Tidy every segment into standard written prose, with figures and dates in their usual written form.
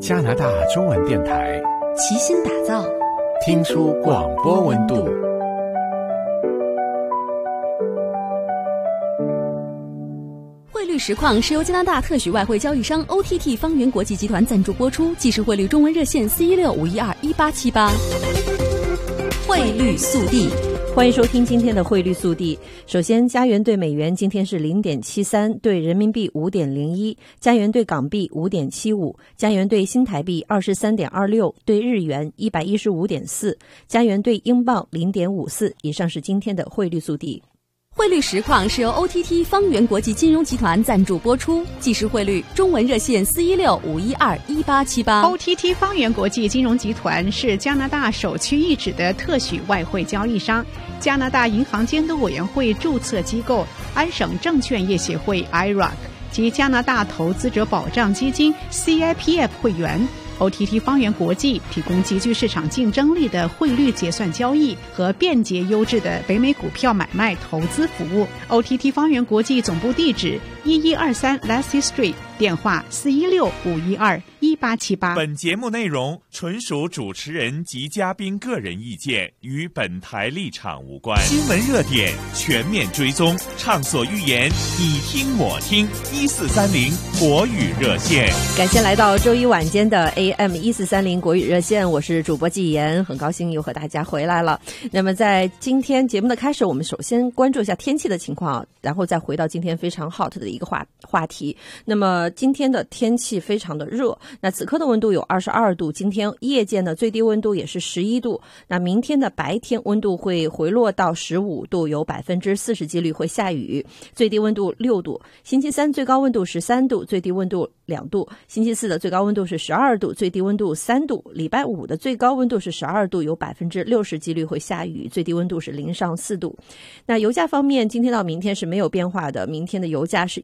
加拿大中文电台齐心打造听出广播温度。 汇率实况是由加拿大特许外汇交易商 OTT 方圆国际集团赞助播出，即时汇率中文热线416-512-1878。汇率速递， 欢迎收听今天的汇率速递。首先，加元对美元今天是 0.73， 对人民币 5.01， 加元对港币 5.75， 加元对新台币 23.26， 对日元 115.4， 加元对英镑 0.54。 以上是今天的汇率速递。 汇率实况是由 OTT 方圆国际金融集团赞助播出，即时汇率中文热线416-512-1878。 OTT 方圆国际金融集团是加拿大首屈一指的特许外汇交易商，加拿大银行监督委员会注册机构，安省证券业协会 IROC 及加拿大投资者保障基金 CIPF 会员。OTT 方圆国际提供极具市场竞争力的汇率结算交易和便捷优质的北美股票买卖投资服务。OTT 方圆国际总部地址1123 Lassie Street， 电话416-512-1878。 本节目内容纯属主持人及嘉宾个人意见，与本台立场无关。新闻热点全面追踪，畅所欲言，你听我听。1430国语热线， 感谢来到周一晚间的 AM 1430国语热线，我是主播纪言，很高兴又和大家回来了。那么在今天节目的开始，我们首先关注一下天气的情况，然后再回到今天非常 hot 的一个话题。那么今天的天气非常的热，那此刻的温度有22度，今天夜间的最低温度也是11度，那明天的白天温度会回落到15度，有 40% 几率会下雨，最低温度6度。星期三最高温度13度，最低温度2度。星期四的最高温度是12度，最低温度3度。礼拜五的最高温度是12度，有 60% 几率会下雨，最低温度是0上4度。那油价方面，今天到明天是没有变化的，明天的油价是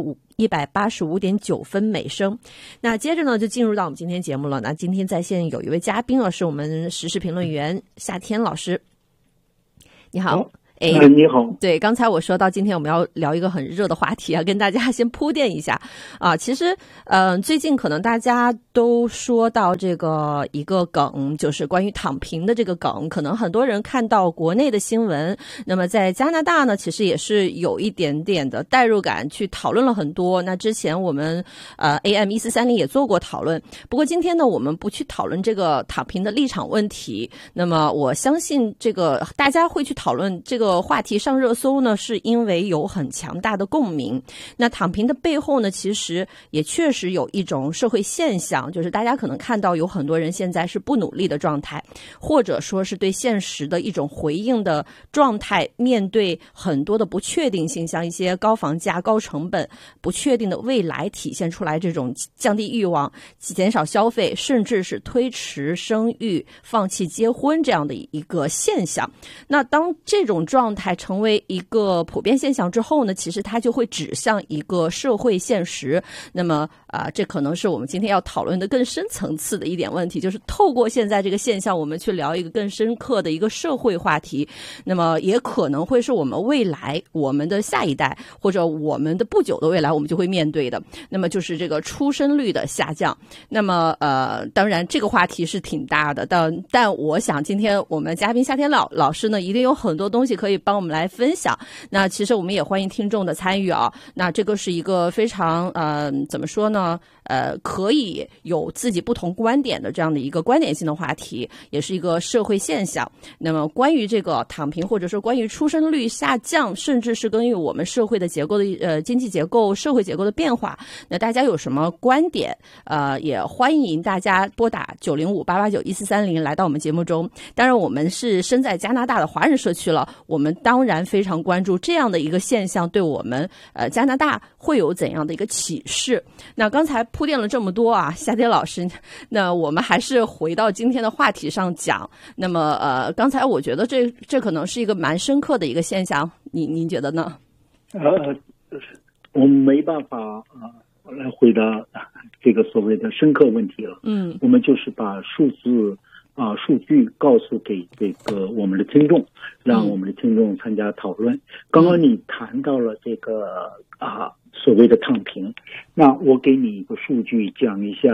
185.9分每升。那接着呢，就进入到我们今天节目了。那今天在线有一位嘉宾是我们时事评论员夏天老师。你好。 你好。 对，刚才我说到今天我们要聊一个很热的话题啊，跟大家先铺垫一下啊。其实最近可能大家都说到这个一个梗，就是关于躺平的这个梗，可能很多人看到国内的新闻，那么在加拿大呢，其实也是有一点点的代入感，去讨论了很多。那之前我们AM 1430也做过讨论，不过今天呢，我们不去讨论这个躺平的立场问题。那么我相信这个大家会去讨论这个话题上热搜呢，是因为有很强大的共鸣。那躺平的背后呢，其实也确实有一种社会现象，就是大家可能看到有很多人现在是不努力的状态，或者说是对现实的一种回应的状态，面对很多的不确定性，像一些高房价、高成本、不确定的未来，体现出来这种降低欲望、减少消费，甚至是推迟生育、放弃结婚这样的一个现象。那当这种状态成为一个普遍现象之后呢，其实它就会指向一个社会现实。那么这可能是我们今天要讨论的更深层次的一点问题，就是透过现在这个现象，我们去聊一个更深刻的一个社会话题。那么也可能会是我们未来、我们的下一代，或者我们的不久的未来，我们就会面对的。那么就是这个出生率的下降。那么当然这个话题是挺大的，但我想今天我们嘉宾夏天老师呢，一定有很多东西可以帮我们来分享。那其实我们也欢迎听众的参与啊。那这个是一个非常怎么说呢？可以有自己不同观点的这样的一个观点性的话题，也是一个社会现象。那么关于这个躺平，或者说关于出生率下降，甚至是关于我们社会的结构的经济结构、社会结构的变化，那大家有什么观点？也欢迎大家拨打905-889-1430来到我们节目中。当然，我们是身在加拿大的华人社区了，我们当然非常关注这样的一个现象对我们加拿大会有怎样的一个启示。那刚才铺垫了这么多啊，夏天老师，那我们还是回到今天的话题上讲。那么刚才我觉得这可能是一个蛮深刻的一个现象，您觉得呢？ 我们没办法来回答这个所谓的深刻问题了。我们就是把数字数据告诉给这个我们的听众，让我们的听众参加讨论。刚刚你谈到了这个所谓的躺平，那我给你一个数据讲一下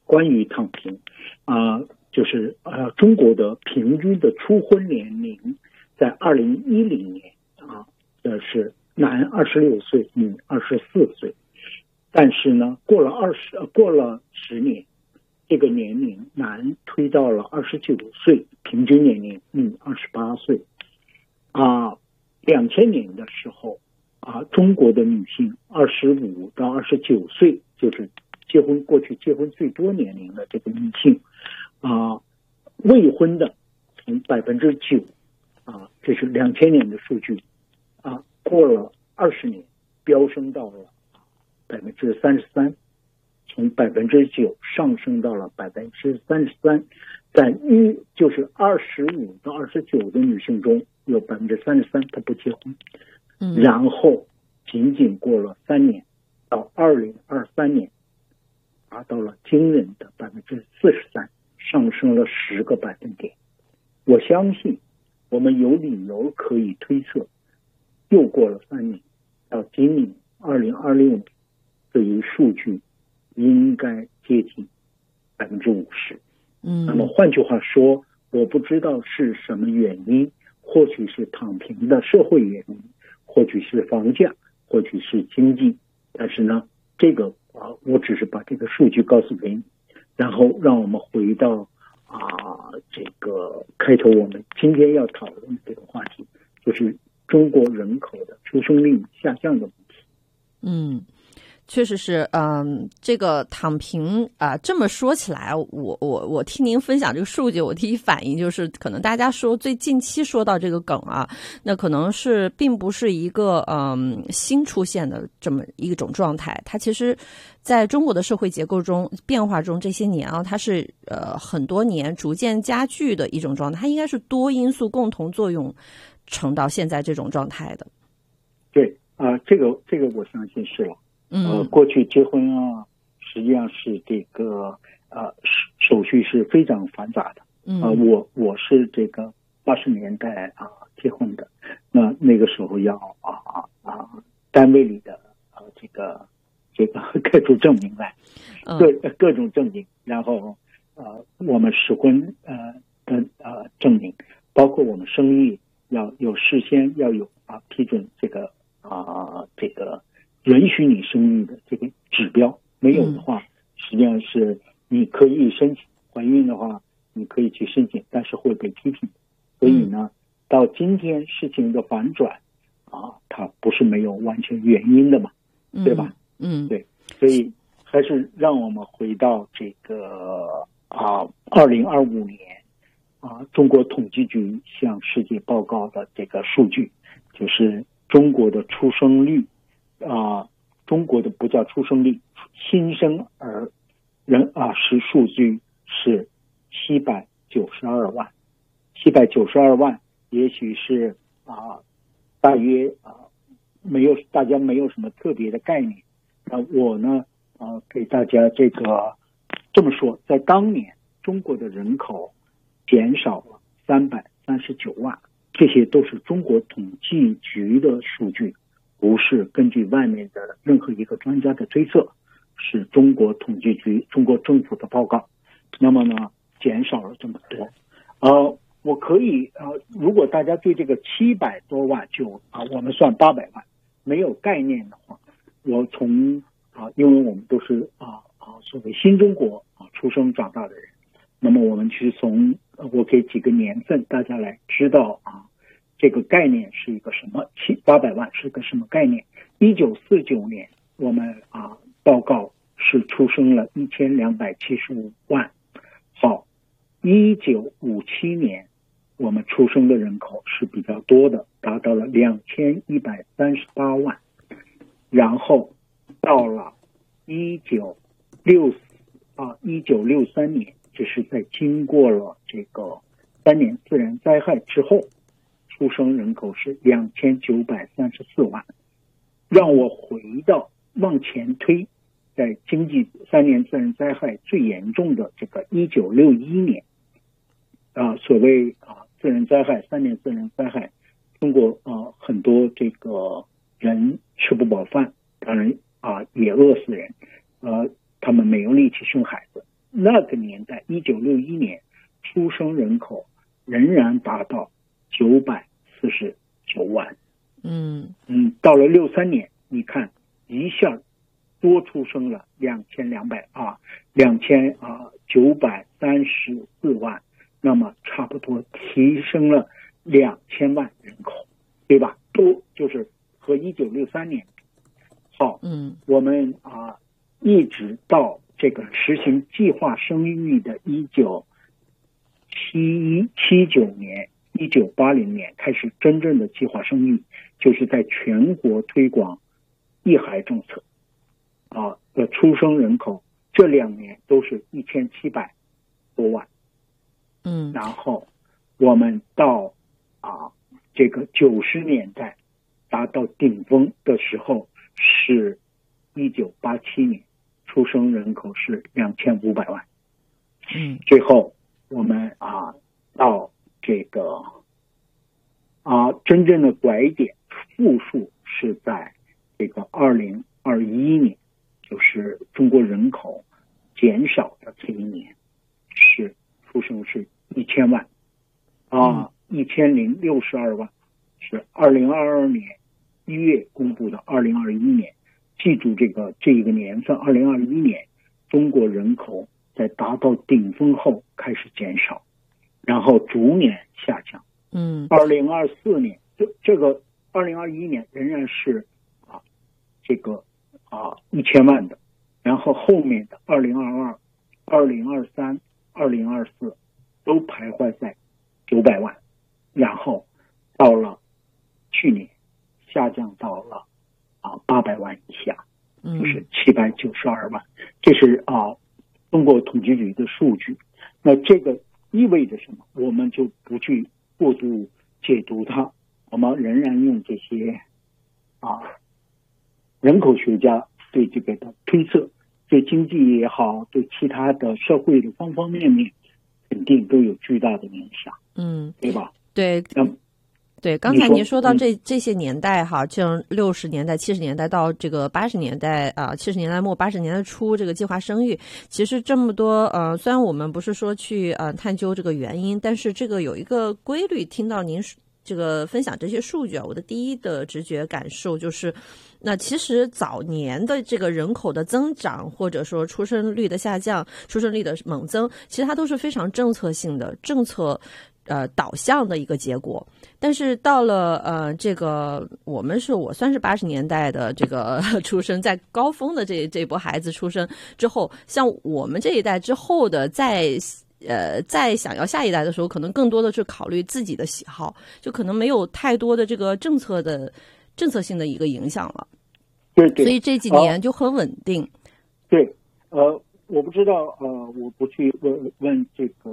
关于躺平就是中国的平均的初婚年龄在2010年是男26岁，女24岁，但是呢，过了10年，这个年龄男推到了29岁，平均年龄女28岁。2000年的时候中国的女性25到29岁，就是过去结婚最多年龄的这个女性未婚的从9%这是2000年的数据过了20年飙升到了33%，从9%上升到了33%，就是25到29的女性中有33%她不结婚，然后仅过了3年，到2023年达到了惊人的43%，上升了10个百分点。我相信我们有理由可以推测，又过了3年，到今年2026年，这一数据应该接近50%。那么换句话说，我不知道是什么原因，或许是躺平的社会原因，或许是房价，或许是经济，但是呢，这个我只是把这个数据告诉给你，然后让我们回到这个开头我们今天要讨论的这个话题，就是中国人口的出生率下降的问题。 确实是，这个躺平这么说起来，我听您分享这个数据，我第一反应就是，可能大家说最近期说到这个梗那可能是并不是一个新出现的这么一种状态，它其实在中国的社会结构中变化中这些年它是很多年逐渐加剧的一种状态，它应该是多因素共同作用成到现在这种状态的。 对这个我相信是了。过去结婚实际上是这个手续是非常繁杂的。我是这个80年代结婚的，那个时候要单位里的这个开出证明来，各种证明，然后我们实婚的证明，包括我们生意要有事先要有批准这个允许你生育的这个指标，没有的话，实际上是你可以申请，怀孕的话你可以去申请，但是会被批评。所以呢，到今天事情的反转它不是没有完全原因的嘛，对吧？对，所以还是让我们回到这个2025年中国统计局向世界报告的这个数据，就是中国的出生率中国的不叫出生率，新生儿人是数据是792万，792万，也许是大约大家没有什么特别的概念。我呢给大家这么说，在当年中国的人口减少了339万，这些都是中国统计局的数据，不是根据外面的任何一个专家的推测，是中国统计局、中国政府的报告。那么呢，减少了这么多。我可以如果大家对这个700多万我们算800万没有概念的话，我从因为我们都是所谓新中国出生长大的人，那么我们去我给几个年份，大家来知道这个概念是一个什么，800万是个什么概念。1949年我们报告是出生了1275万。好，1957年我们出生的人口是比较多的，达到了2138万。然后到了1963年，这是在经过了这个3年自然灾害之后，出生人口是2934万。让我往前推，在经济3年自然灾害最严重的这个1961年所谓自然灾害，3年自然灾害，中国很多这个人吃不饱饭，当然也饿死人，他们没有力气生孩子。 那个年代1961年出生人口仍然达到949万。到了63年，你看一下多出生了2934万，那么差不多提升了2000万人口，对吧？都就是和1963年好。我们一直到这个实行计划生育的1979年、1980年开始真正的计划生育，就是在全国推广一孩政策的出生人口，这2年都是1700多万。然后我们到这个90年代达到顶峰的时候是1987年，出生人口是2500万。最后我们到这个真正的拐点负数是在这个2021年，就是中国人口减少的这一年，是出生是1000万1062万，是2022年1月公布的2021年。记住这一个年份，2021年中国人口在达到顶峰后开始减少，然后逐年下降。2024年这个2021年仍然是1000万的，然后后面的2022、2023、2024都徘徊在900万，然后到了去年下降到了800万以下，就是792万。这是中国统计局的数据。那这个意味着什么？我们就不去过度解读它，我们仍然用这些人口学家对这个的推测，对经济也好，对其他的社会的方方面面肯定都有巨大的影响。对吧？ 对，刚才您说到这些年代像60年代、70年代到这个80年代70年代末、80年代初，这个计划生育，其实这么多虽然我们不是说去探究这个原因，但是这个有一个规律。听到您这个分享这些数据我的第一的直觉感受就是，那其实早年的这个人口的增长，或者说出生率的下降、出生率的猛增，其实它都是非常政策性的、政策导向的一个结果。但是到了这个我算是80年代的这个出生，在高峰的这波孩子出生之后，像我们这一代之后的在想要下一代的时候，可能更多的是考虑自己的喜好，就可能没有太多的这个政策性的一个影响了。 对， 所以这几年就很稳定。 对，我不知道，我不去问这个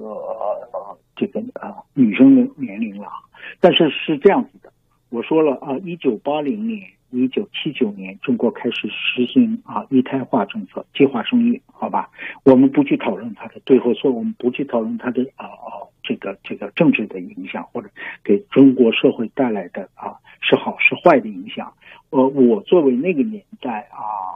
女生的年龄了，但是是这样子的。我说了1980年、1979年，中国开始实行一胎化政策，计划生育，好吧？我们不去讨论它的对或错，我们不去讨论它的这个政治的影响，或者给中国社会带来的是好是坏的影响。我作为那个年代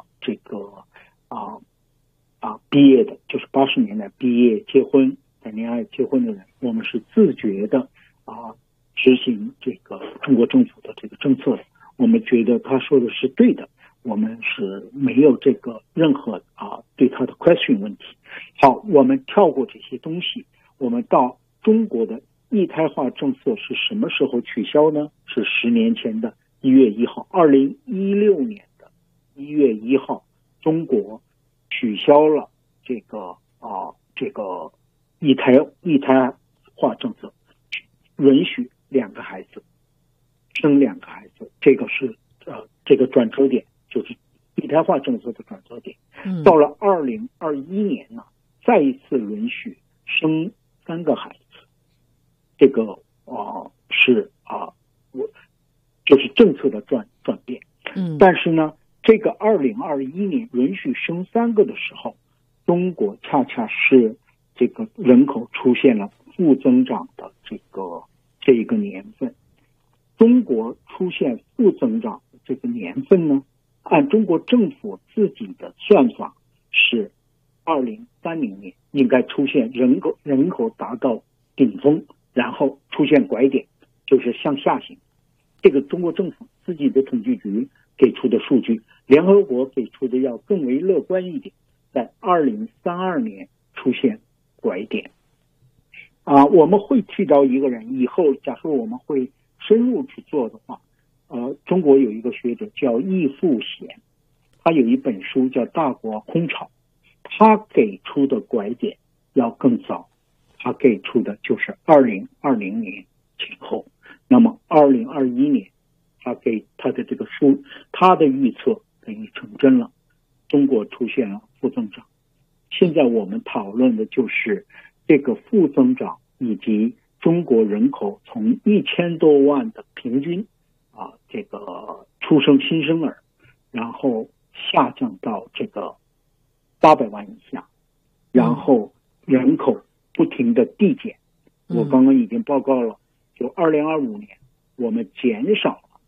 毕业的，就是80年代毕业结婚谈恋爱结婚的人，我们是自觉的执行这个中国政府的这个政策的，我们觉得他说的是对的，我们是没有这个任何对他的 question 问题。好，我们跳过这些东西，我们到中国的一胎化政策是什么时候取消呢？是10年前的1月1号，2016年的1月1号，中国取消了这个一胎化政策，允许2个孩子生2个孩子，这个是这个转折点，就是一胎化政策的转折点。到了2021年呢，再一次允许生3个孩子，这个是就是政策的转变。但是呢，这个2021年允许生3个的时候，中国恰恰是这个人口出现了负增长的这一个年份。中国出现负增长的这个年份呢，按中国政府自己的算法是2030 2030年应该出现人口达到顶峰，然后出现拐点，就是向下行。这个中国政府自己的统计局给出的数据，联合国给出的要更为乐观一点，在2032年出现拐点。我们会提到一个人，以后假设我们会深入去做的话，中国有一个学者叫易富贤，他有一本书叫《大国空巢》，他给出的拐点要更早，他给出的就是2020年前后。那么2021年，他给他的这个书，他的预测等于成真了，中国出现了负增长。现在我们讨论的就是这个负增长以及中国人口从1000多万的平均这个出生新生儿，然后下降到这个800万以下，然后人口不停的递减。我刚刚已经报告了，就2025年我们减少了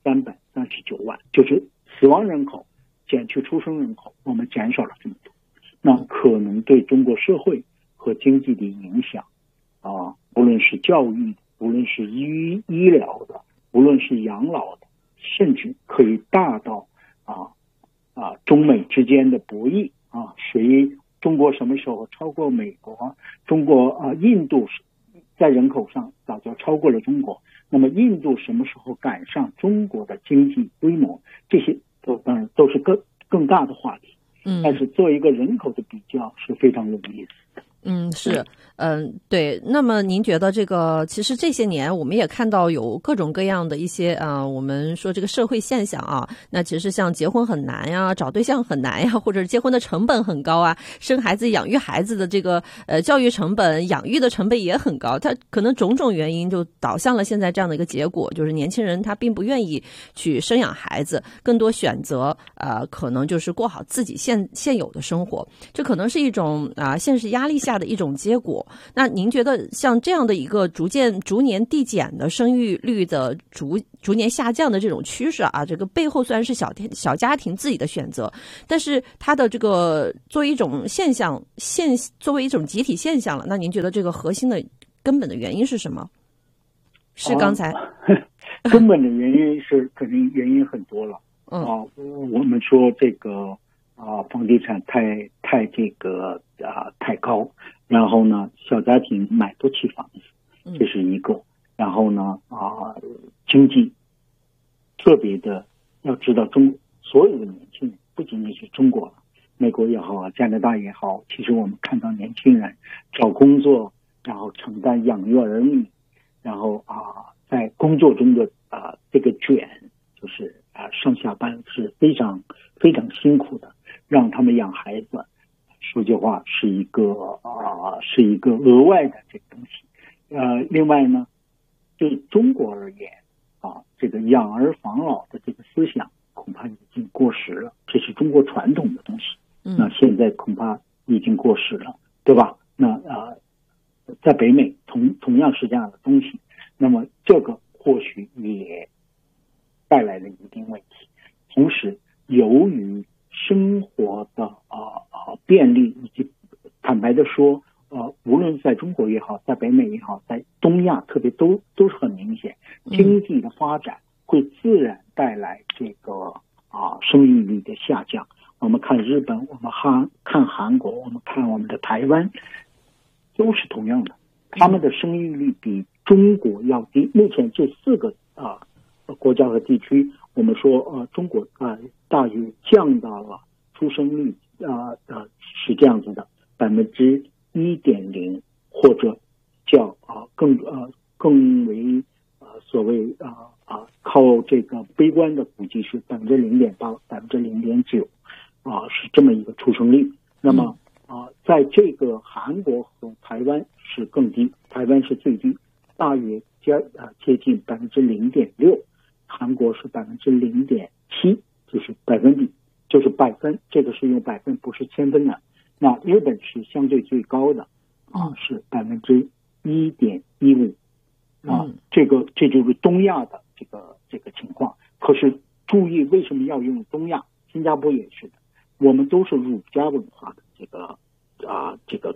339万，就是死亡人口减去出生人口，我们减少了这么多。那可能对中国社会和经济的影响无论是教育的，无论是医疗的，无论是养老的，甚至可以大到中美之间的博弈中国什么时候超过美国？印度在人口上早就超过了中国，那么印度什么时候赶上中国的经济规模？这些当然都是更大的话题。但是做一个人口的比较是非常有意思的。 是，对。那么您觉得这个，其实这些年我们也看到有各种各样的一些我们说这个社会现象那其实像结婚很难呀，找对象很难呀，或者是结婚的成本很高生孩子、养育孩子的这个教育成本、养育的成本也很高，它可能种种原因就导向了现在这样的一个结果，就是年轻人他并不愿意去生养孩子，更多选择可能就是过好自己现有的生活，这可能是一种现实压力下的一种结果。那您觉得像这样的一个逐年递减的生育率的逐年下降的这种趋势这个背后虽然是小家庭自己的选择，但是它的这个作为一种现象作为一种集体现象了，那您觉得这个核心的根本的原因是什么？是刚才根本的原因是肯定原因很多了。我们说这个房地产太高，然后呢小家庭买不起房子，这是一个。然后呢经济特别的，要知道所有的年轻人，不仅仅是中国了，美国也好加拿大也好，其实我们看到年轻人找工作，然后承担养育儿女，然后在工作中的这个卷，就是上下班是非常非常辛苦的，让他们养孩子，说句话是一个额外的这个东西。另外呢，对中国而言这个养儿防老的这个思想恐怕已经过时了，这是中国传统的东西。那现在恐怕已经过时了，对吧？那在北美同样是这样的东西，那么这个或许也带来了一定问题。同时由于生活的便利，以及坦白的说无论在中国也好，在北美也好，在东亚特别都是很明显，经济的发展会自然带来这个生育率的下降。我们看日本，我们看韩国，我们看我们的台湾，都是同样的，他们的生育率比中国要低。目前这4个国家和地区，我们说中国大约降到了出生率是这样子的1.0%，或者叫更为所谓靠这个悲观的估计是0.8%、0.9%是这么一个出生率。那么在这个韩国和台湾是更低，台湾是最低，大约接近0.6%，韩国是0.7%，就是百分比，就是百分，这个是用百分不是千分的。那日本是相对最高的是1.15%。这就是东亚的这个情况。可是注意，为什么要用东亚？新加坡也是的，我们都是儒家文化的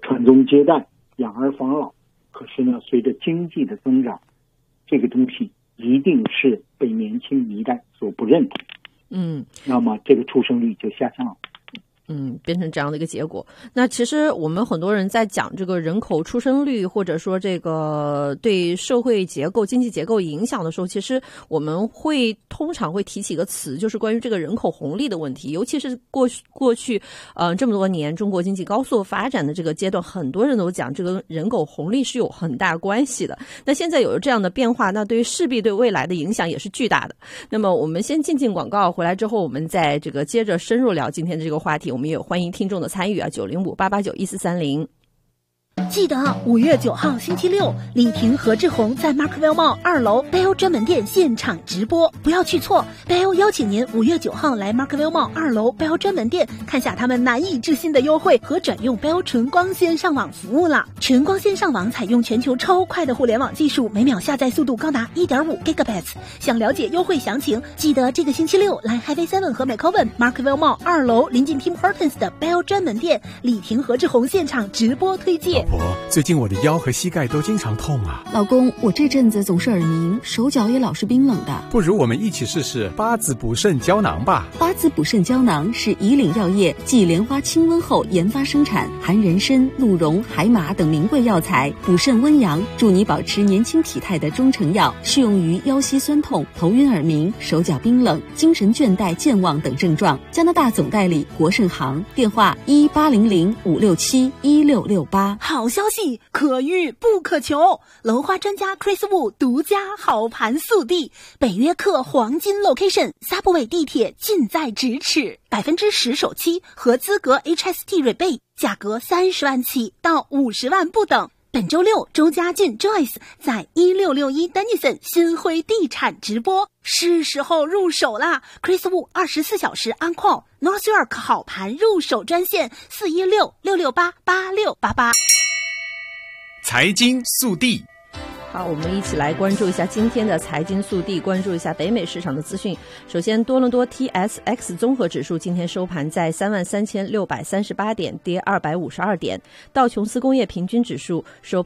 传宗接代、养儿防老。可是呢，随着经济的增长，这个东西一定是被年轻一代所不认同。那么这个出生率就下降了。 变成这样的一个结果。那其实我们很多人在讲这个人口出生率，或者说这个对社会结构、经济结构影响的时候，其实我们通常会提起一个词，就是关于这个人口红利的问题。尤其是过去这么多年中国经济高速发展的这个阶段，很多人都讲这个人口红利是有很大关系的。那现在有了这样的变化，那势必对未来的影响也是巨大的。那么我们先进广告，回来之后我们再这个接着深入聊今天的这个话题。我们也欢迎听众的参与905-889-1430。 记得5月9号星期六，李婷、何志宏在 Markville Mall 2楼 Bell 专门店现场直播，不要去错。Bell 邀请您5月9号来 Markville Mall 2楼 Bell 专门店，看下他们难以置信的优惠和转用 Bell 纯光线上网服务了。纯光线上网采用全球超快的互联网技术，每秒下载速度高达 1.5 Gigabits。想了解优惠详情，记得这个星期六来 Highway 7和 McCoven Markville Mall 2楼临近 Tim Hortons 的 Bell 专门店，李婷、何志宏现场直播推荐。 老婆，最近我的腰和膝盖都经常痛啊。 老公，我这阵子总是耳鸣，手脚也老是冰冷的。 不如我们一起试试八子补肾胶囊吧。 八子补肾胶囊是以岭药业继莲花清瘟后研发生产，含人参、鹿茸、海马等名贵药材，补肾温阳，助你保持年轻体态的中成药，适用于腰膝酸痛、头晕耳鸣、手脚冰冷、精神倦怠健忘等症状。加拿大总代理国盛行，电话1800-567-1668。 好消息，可遇不可求！楼花专家 Chris Wu 独家好盘速递，北约克黄金 location， Subway 地铁近在咫尺，10%首期合资格 HST rebate， 价格30万起到50万不等。本周六，周家俊 Joyce 在1661 Denison 新辉地产直播，是时候入手啦 ！Chris Wu 24小时 on call， North York 好盘入手专线416-668-8688。 财经速递。 好，我们一起来关注一下今天的财经速递，关注一下北美市场的资讯。首先，多伦多 TSX 综合指数今天收盘在33,638点，跌252点；道琼斯工业平均指数收